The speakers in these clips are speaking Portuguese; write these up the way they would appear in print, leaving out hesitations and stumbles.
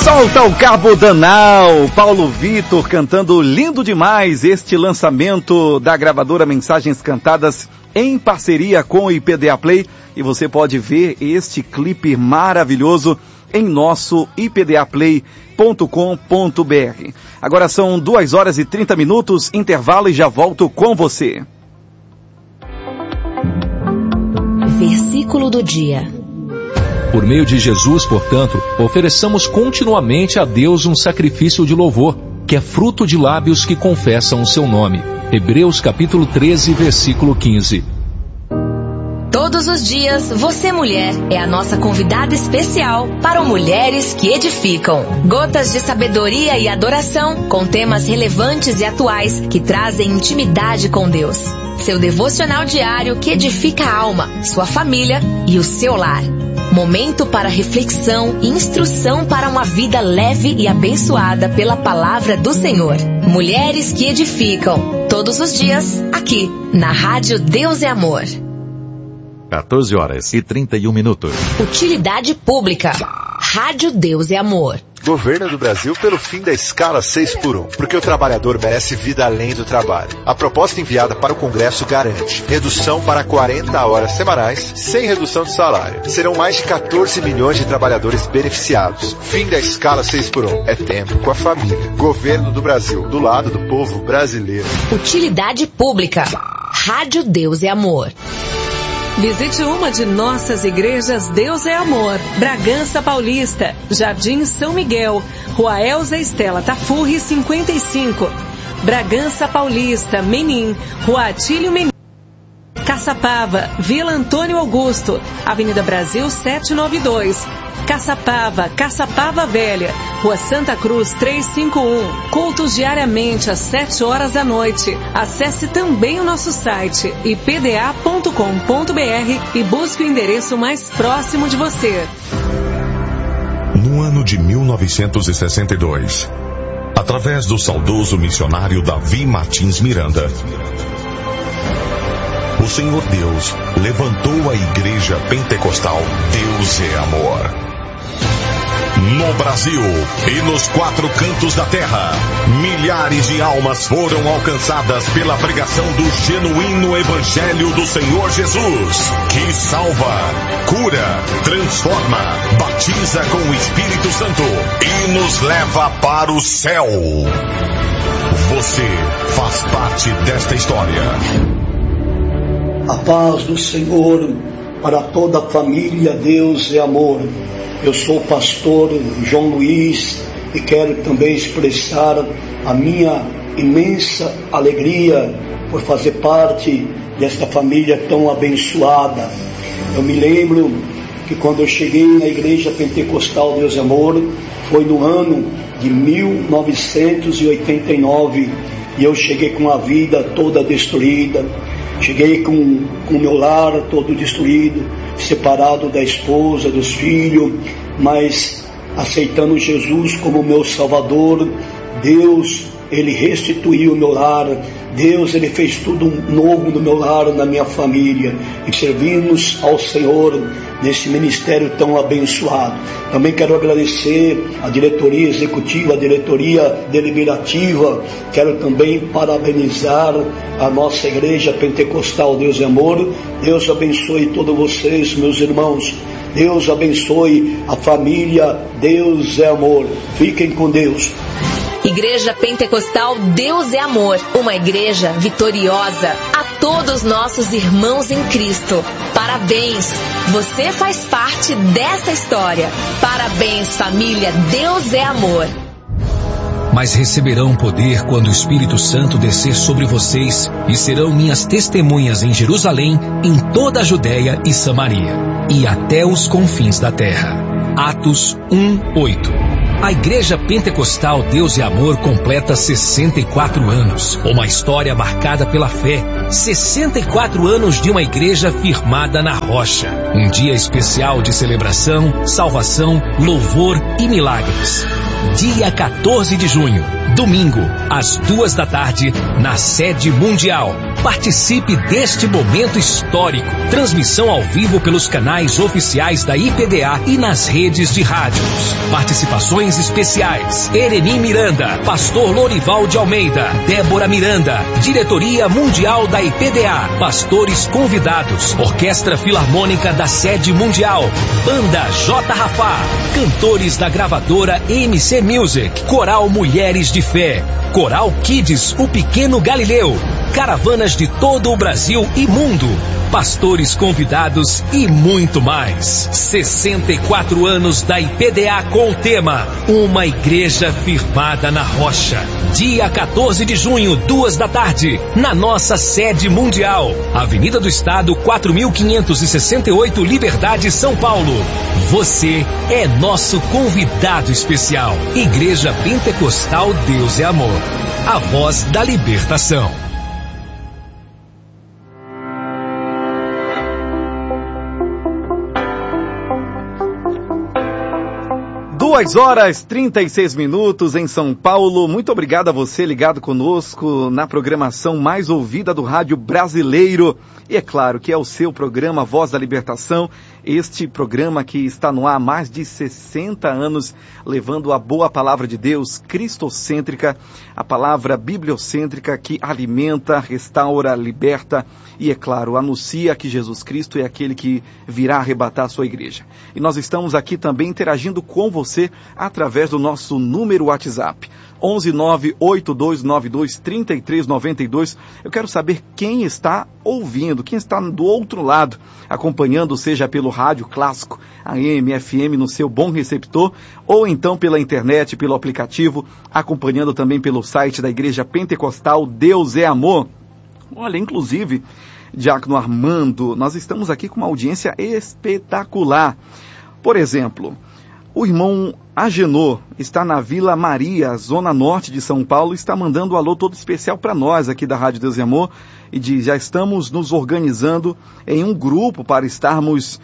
Solta o cabo danal, Paulo Vitor cantando lindo demais este lançamento da gravadora Mensagens Cantadas em parceria com o IPDA Play, e você pode ver este clipe maravilhoso em nosso ipdaplay.com.br. Agora são 2h30, intervalo, e já volto com você. Versículo do dia. Por meio de Jesus, portanto, ofereçamos continuamente a Deus um sacrifício de louvor, que é fruto de lábios que confessam o seu nome. Hebreus capítulo 13, versículo 15. Todos os dias, você mulher é a nossa convidada especial para o Mulheres que Edificam. Gotas de sabedoria e adoração com temas relevantes e atuais que trazem intimidade com Deus. Seu devocional diário que edifica a alma, sua família e o seu lar. Momento para reflexão e instrução para uma vida leve e abençoada pela palavra do Senhor. Mulheres que Edificam. Todos os dias, aqui, na Rádio Deus é Amor. 14h31. Utilidade pública. Rádio Deus é Amor. Governo do Brasil pelo fim da escala 6x1, porque o trabalhador merece vida além do trabalho. A proposta enviada para o Congresso garante redução para 40 horas semanais, sem redução de salário. Serão mais de 14 milhões de trabalhadores beneficiados. Fim da escala 6x1. É tempo com a família. Governo do Brasil, do lado do povo brasileiro. Utilidade pública. Rádio Deus é Amor. Visite uma de nossas igrejas Deus é Amor, Bragança Paulista, Jardim São Miguel, Rua Elza Estela Tafurri 55, Bragança Paulista, Menin, Rua Atílio Menin, Caçapava, Vila Antônio Augusto, Avenida Brasil 792, Caçapava, Caçapava Velha, Rua Santa Cruz 351. Cultos diariamente às 7 horas da noite. Acesse também o nosso site ipda.com.br e busque o endereço mais próximo de você. No ano de 1962, através do saudoso missionário Davi Martins Miranda, o Senhor Deus levantou a Igreja Pentecostal Deus é Amor. No Brasil e nos 4 cantos da terra, milhares de almas foram alcançadas pela pregação do genuíno Evangelho do Senhor Jesus, que salva, cura, transforma, batiza com o Espírito Santo e nos leva para o céu. Você faz parte desta história. A paz do Senhor para toda a família Deus é Amor. Eu sou o pastor João Luiz e quero também expressar a minha imensa alegria por fazer parte desta família tão abençoada. Eu me lembro que quando eu cheguei na Igreja Pentecostal Deus é Amor, foi no ano de 1989, e eu cheguei com a vida toda destruída. Cheguei com o meu lar todo destruído, separado da esposa, dos filhos, mas aceitando Jesus como meu Salvador. Deus, Ele restituiu o meu lar. Deus, Ele fez tudo novo no meu lar, na minha família. E servimos ao Senhor nesse ministério tão abençoado. Também quero agradecer a diretoria executiva, a diretoria deliberativa. Quero também parabenizar a nossa Igreja Pentecostal Deus é Amor. Deus abençoe todos vocês, meus irmãos. Deus abençoe a família Deus é Amor. Fiquem com Deus. Igreja Pentecostal Deus é Amor, uma igreja vitoriosa. A todos nossos irmãos em Cristo, parabéns, você faz parte dessa história. Parabéns, família Deus é Amor. Mas receberão poder quando o Espírito Santo descer sobre vocês, e serão minhas testemunhas em Jerusalém, em toda a Judéia e Samaria, e até os confins da terra. Atos 1:8. A Igreja Pentecostal Deus e Amor completa 64 anos. Uma história marcada pela fé. 64 anos de uma igreja firmada na rocha. Um dia especial de celebração, salvação, louvor e milagres. Dia 14 de junho, domingo, às 2 da tarde, na sede mundial. Participe deste momento histórico. Transmissão ao vivo pelos canais oficiais da IPDA e nas redes de rádios. Participações especiais: Ereni Miranda, Pastor Lorival de Almeida, Débora Miranda, Diretoria Mundial da IPDA, pastores convidados, Orquestra Filarmônica da Sede Mundial, Banda J. Rafá, cantores da gravadora MC Music, Coral Mulheres de Fé, Coral Kids, o Pequeno Galileu, caravanas de todo o Brasil e mundo, pastores convidados e muito mais. 64 anos da IPDA com o tema Uma Igreja Firmada na Rocha. Dia 14 de junho, 14h, na nossa sede mundial. Avenida do Estado, 4568, Liberdade, São Paulo. Você é nosso convidado especial. Igreja Pentecostal Deus é Amor. A voz da libertação. 2h36 em São Paulo. Muito obrigado a você ligado conosco na programação mais ouvida do rádio brasileiro. E é claro que é o seu programa Voz da Libertação, este programa que está no ar há mais de 60 anos, levando a boa palavra de Deus, cristocêntrica, a palavra bibliocêntrica que alimenta, restaura, liberta e, é claro, anuncia que Jesus Cristo é aquele que virá arrebatar a sua igreja. E nós estamos aqui também interagindo com você através do nosso número WhatsApp, 11982923392. Eu quero saber quem está ouvindo, quem está do outro lado, acompanhando, seja pelo rádio clássico, AM, FM, no seu bom receptor, ou então pela internet, pelo aplicativo, acompanhando também pelo site da Igreja Pentecostal Deus é Amor. Olha, inclusive, Diácono Armando, nós estamos aqui com uma audiência espetacular. Por exemplo, o irmão Agenor está na Vila Maria, zona norte de São Paulo, está mandando um alô todo especial para nós aqui da Rádio Deus e Amor e diz: já estamos nos organizando em um grupo para estarmos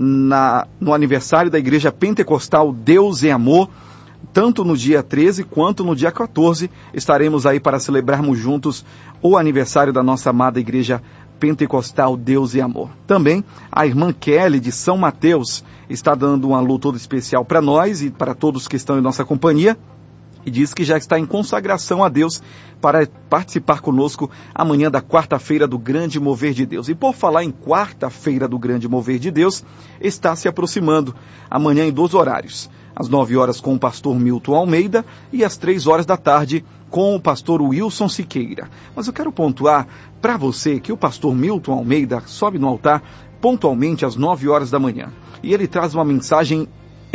no aniversário da Igreja Pentecostal Deus e Amor, tanto no dia 13 quanto no dia 14, estaremos aí para celebrarmos juntos o aniversário da nossa amada Igreja Pentecostal Deus e Amor. Também a irmã Kelly de São Mateus está dando um alô todo especial para nós e para todos que estão em nossa companhia e diz que já está em consagração a Deus para participar conosco amanhã da quarta-feira do Grande Mover de Deus. E por falar em quarta-feira do Grande Mover de Deus, está se aproximando amanhã em 2 horários. Às 9 horas com o pastor Milton Almeida e às 3 horas da tarde com o pastor Wilson Siqueira. Mas eu quero pontuar para você que o pastor Milton Almeida sobe no altar pontualmente às 9 horas da manhã. E ele traz uma mensagem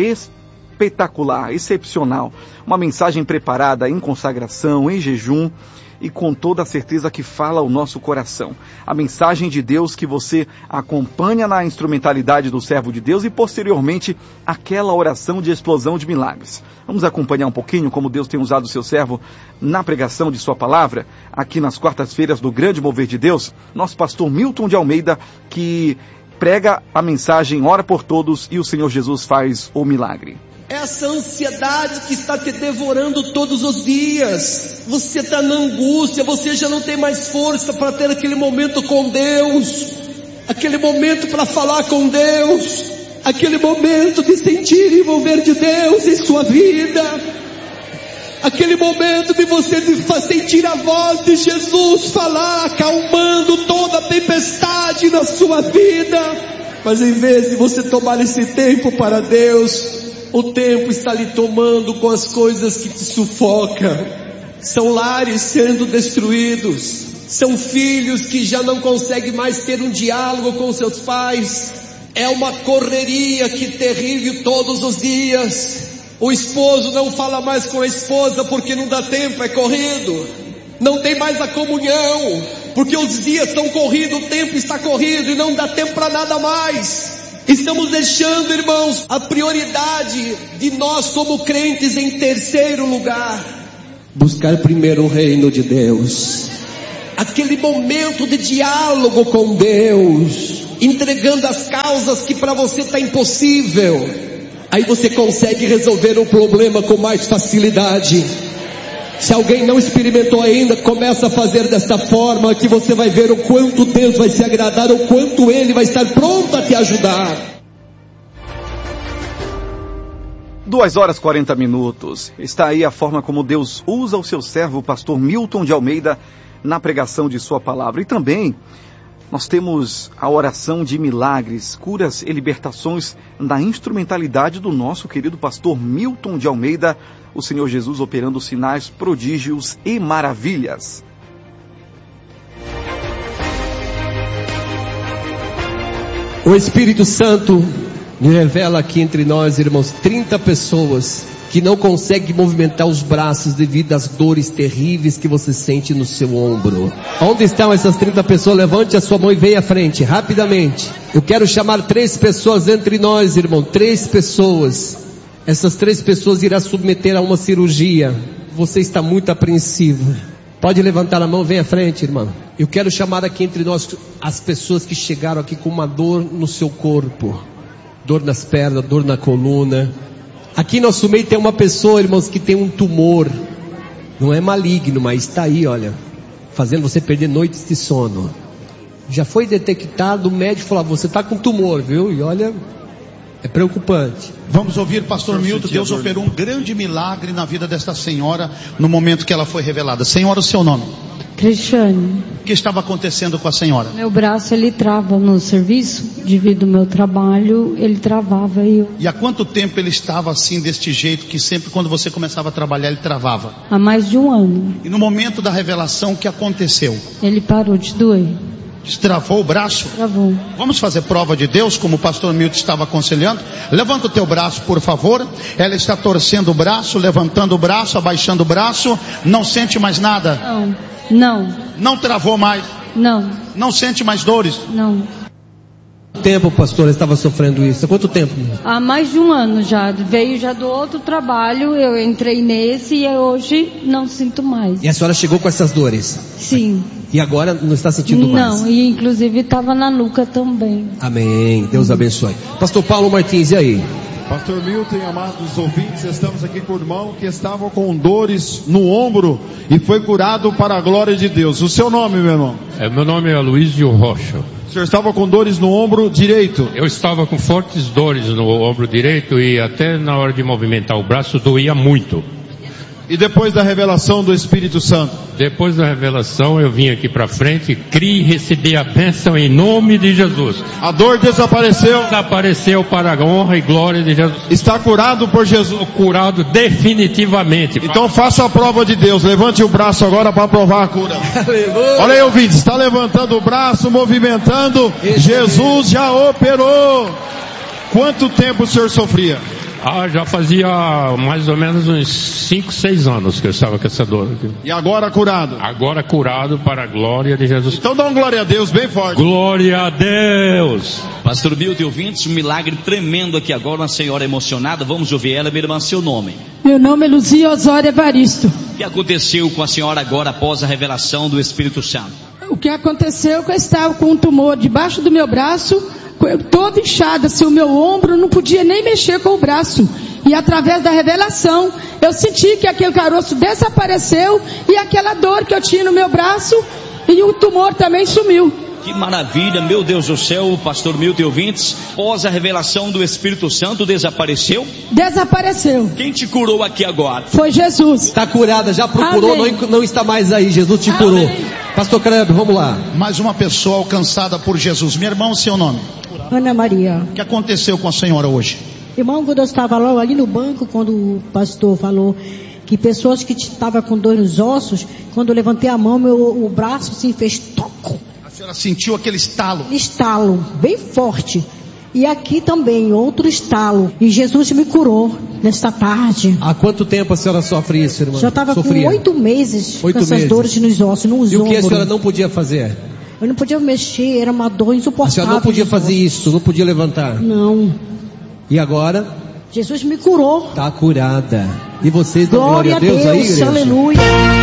espetacular, excepcional. Uma mensagem preparada em consagração, em jejum e com toda a certeza que fala ao nosso coração. A mensagem de Deus que você acompanha na instrumentalidade do servo de Deus e posteriormente aquela oração de explosão de milagres. Vamos acompanhar um pouquinho como Deus tem usado o seu servo na pregação de sua palavra, aqui nas quartas-feiras do Grande Mover de Deus, nosso pastor Milton de Almeida, que prega a mensagem Ora por Todos e o Senhor Jesus faz o milagre. Essa ansiedade que está te devorando todos os dias, você está na angústia, você já não tem mais força para ter aquele momento com Deus, aquele momento para falar com Deus, aquele momento de sentir e envolver de Deus em sua vida, aquele momento de você sentir a voz de Jesus falar, acalmando toda a tempestade na sua vida. Mas em vez de você tomar esse tempo para Deus, o tempo está lhe tomando com as coisas que te sufocam. São lares sendo destruídos, são filhos que já não conseguem mais ter um diálogo com seus pais. É uma correria que terrível todos os dias. O esposo não fala mais com a esposa porque não dá tempo, é corrido. Não tem mais a comunhão, porque os dias estão corridos, o tempo está corrido e não dá tempo para nada mais. Estamos deixando, irmãos, a prioridade de nós como crentes em terceiro lugar. Buscar primeiro o reino de Deus. Aquele momento de diálogo com Deus, entregando as causas que para você está impossível. Aí você consegue resolver o problema com mais facilidade. Se alguém não experimentou ainda, começa a fazer desta forma, que você vai ver o quanto Deus vai se agradar, o quanto Ele vai estar pronto a te ajudar. 2h40. Está aí a forma como Deus usa o seu servo, o pastor Milton de Almeida, na pregação de sua palavra. E também nós temos a oração de milagres, curas e libertações na instrumentalidade do nosso querido pastor Milton de Almeida, o Senhor Jesus operando sinais, prodígios e maravilhas. O Espírito Santo me revela aqui entre nós, irmãos, 30 pessoas que não conseguem movimentar os braços devido às dores terríveis que você sente no seu ombro. Onde estão essas 30 pessoas? Levante a sua mão e venha à frente, rapidamente. Eu quero chamar 3 pessoas entre nós, irmão, 3 pessoas. Essas 3 pessoas irão submeter a uma cirurgia. Você está muito apreensivo. Pode levantar a mão, vem à frente, irmão. Eu quero chamar aqui entre nós as pessoas que chegaram aqui com uma dor no seu corpo. Dor nas pernas, dor na coluna. Aqui no nosso meio tem uma pessoa, irmãos, que tem um tumor. Não é maligno, mas está aí, olha, fazendo você perder noites de sono. Já foi detectado, o médico falou, você está com tumor, viu? E olha, é preocupante. Vamos ouvir pastor Milton. Deus operou um grande milagre na vida desta senhora no momento que ela foi revelada. Senhora, o seu nome? Cristiane. O que estava acontecendo com a senhora? Meu braço, ele trava no serviço, devido ao meu trabalho, ele travava e eu... E há quanto tempo ele estava assim, deste jeito, que sempre quando você começava a trabalhar, ele travava? Há mais de um ano. E no momento da revelação, o que aconteceu? Ele parou de doer. Destravou o braço? Travou. Vamos fazer prova de Deus, como o pastor Milton estava aconselhando. Levanta o teu braço, por favor. Ela está torcendo o braço, levantando o braço, abaixando o braço. Não sente mais nada? Não. Não travou mais? Não. Não sente mais dores? Não. Quanto tempo, pastor, estava sofrendo isso? Há quanto tempo? Há mais de um ano já. Veio já do outro trabalho, eu entrei nesse e hoje não sinto mais. E a senhora chegou com essas dores? Sim. E agora não está sentindo mais? Não, e inclusive estava na nuca também. Amém. Deus abençoe. Pastor Paulo Martins, e aí? Pastor Milton e amados ouvintes, estamos aqui com o irmão que estava com dores no ombro e foi curado para a glória de Deus. O seu nome, meu irmão? Meu nome é Aloysio Rocha. O senhor estava com dores no ombro direito? Eu estava com fortes dores no ombro direito e até na hora de movimentar o braço doía muito. E depois da revelação do Espírito Santo? Depois da revelação eu vim aqui para frente, criei e recebi a bênção em nome de Jesus. A dor desapareceu? Desapareceu para a honra e glória de Jesus. Está curado por Jesus? Curado definitivamente. Então faça a prova de Deus, levante o braço agora para provar a cura. Aleluia. Olha aí, ouvintes, está levantando o braço, movimentando. Jesus já operou. Quanto tempo o senhor sofria? Já fazia mais ou menos uns 5, 6 anos que eu estava com essa dor. E agora curado? Agora curado para a glória de Jesus. Então dá uma glória a Deus bem forte. Glória a Deus. Pastor Milton e ouvintes, um milagre tremendo aqui agora, uma senhora emocionada. Vamos ouvir ela, minha irmã, seu nome? Meu nome é Luzia Osório Evaristo. O que aconteceu com a senhora agora após a revelação do Espírito Santo? O que aconteceu é que eu estava com um tumor debaixo do meu braço, todo inchado, assim, o meu ombro, não podia nem mexer com o braço. E através da revelação, eu senti que aquele caroço desapareceu e aquela dor que eu tinha no meu braço e o tumor também sumiu. Que maravilha, meu Deus do céu, pastor Milton e ouvintes, após a revelação do Espírito Santo, desapareceu? Desapareceu. Quem te curou aqui agora? Foi Jesus. Está curada, já procurou, não está mais aí, Jesus te curou. Amém. Pastor Kleber, vamos lá. Mais uma pessoa alcançada por Jesus. Meu irmão, seu nome? Ana Maria. O que aconteceu com a senhora hoje? Irmão, quando eu estava lá ali no banco, quando o pastor falou que pessoas que estavam com dor nos ossos, quando eu levantei a mão, o braço se fez toco. A senhora sentiu aquele estalo? Estalo, bem forte. E aqui também, outro estalo. E Jesus me curou nesta tarde. Há quanto tempo a senhora sofre isso, irmã? Já estava com 8 meses com essas dores nos ossos, nos ombros. E o que a senhora não podia fazer? Eu não podia mexer, era uma dor insuportável. A senhora não podia fazer isso, não podia levantar? Não. E agora? Jesus me curou. Está curada. E vocês dão glória a Deus aí, igreja? Aleluia.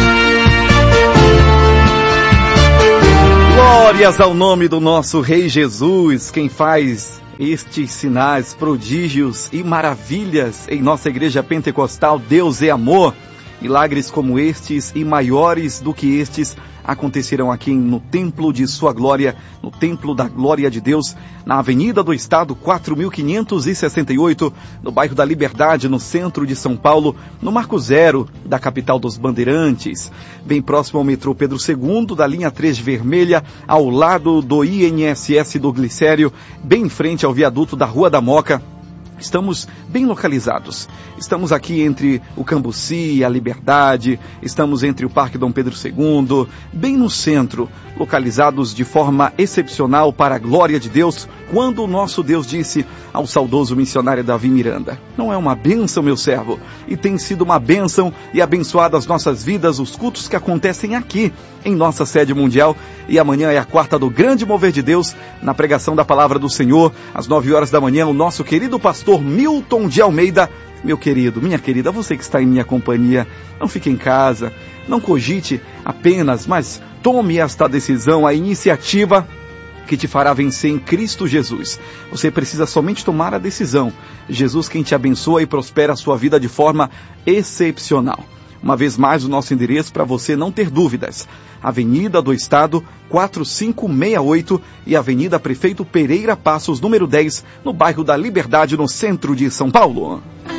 Glórias ao nome do nosso Rei Jesus, quem faz estes sinais, prodígios e maravilhas em nossa igreja pentecostal. Deus é amor. Milagres como estes e maiores do que estes acontecerão aqui no Templo de Sua Glória, no Templo da Glória de Deus, na Avenida do Estado 4568, no bairro da Liberdade, no centro de São Paulo, no Marco Zero da capital dos Bandeirantes, bem próximo ao metrô Pedro II, da linha 3 vermelha, ao lado do INSS do Glicério, bem em frente ao viaduto da Rua da Moca. Estamos bem localizados. Estamos aqui entre o Cambuci e a Liberdade, estamos entre o Parque Dom Pedro II, bem no centro, localizados de forma excepcional para a glória de Deus, quando o nosso Deus disse ao saudoso missionário Davi Miranda: não é uma bênção, meu servo? E tem sido uma bênção e abençoado as nossas vidas, os cultos que acontecem aqui, em nossa sede mundial. E amanhã é a quarta do grande mover de Deus, na pregação da palavra do Senhor, às 9 horas da manhã, o nosso querido pastor Milton de Almeida. Meu querido, minha querida, você que está em minha companhia, não fique em casa, não cogite apenas, mas tome esta decisão, a iniciativa que te fará vencer em Cristo Jesus. Você precisa somente tomar a decisão. Jesus quem te abençoa e prospera a sua vida de forma excepcional. Uma vez mais, o nosso endereço para você não ter dúvidas: Avenida do Estado 4568 e Avenida Prefeito Pereira Passos, número 10, no bairro da Liberdade, no centro de São Paulo.